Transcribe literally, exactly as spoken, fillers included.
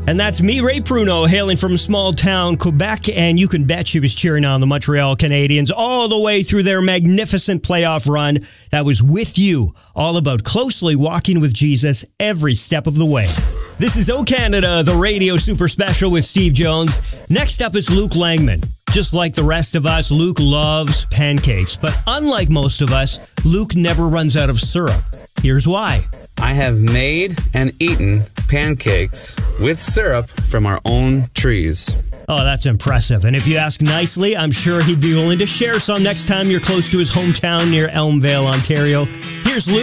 And that's me, Ray Pruno, hailing from small town Quebec, and you can bet she was cheering on the Montreal Canadiens all the way through their magnificent playoff run. That was With You, all about closely walking with Jesus every step of the way. This is O Canada, the radio super special with Steve Jones. Next up is Luke Langman. Just like the rest of us, Luke loves pancakes, but unlike most of us, Luke never runs out of syrup. Here's why. I have made and eaten pancakes with syrup from our own trees. Oh, that's impressive. And if you ask nicely, I'm sure he'd be willing to share some next time you're close to his hometown near Elmvale, Ontario. Here's Luke.